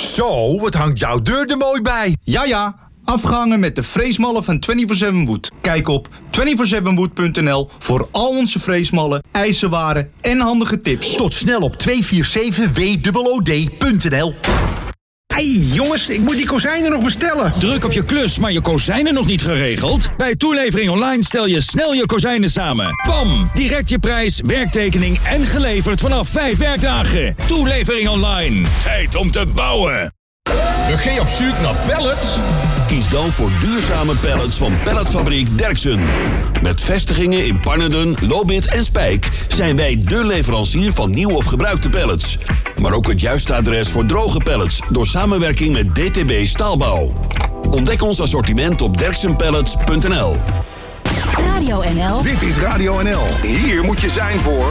Zo, wat hangt jouw deur er mooi bij. Ja, afgehangen met de freesmallen van 24/7 Wood. Kijk op 247wood.nl voor al onze freesmallen, ijzerwaren en handige tips. Tot snel op 247wood.nl. Hey jongens, ik moet die kozijnen nog bestellen. Druk op je klus, maar je kozijnen nog niet geregeld? Bij Toelevering Online stel je snel je kozijnen samen. Bam! Direct je prijs, werktekening en geleverd vanaf 5 werkdagen. Toelevering Online. Tijd om te bouwen. Ga je op zoek naar pallets? Kies dan voor duurzame pallets van Palletfabriek Derksen. Met vestigingen in Pannerden, Lobith en Spijk zijn wij de leverancier van nieuw of gebruikte pallets. Maar ook het juiste adres voor droge pallets door samenwerking met DTB Staalbouw. Ontdek ons assortiment op derksenpallets.nl. Radio NL. Dit is Radio NL. Hier moet je zijn voor...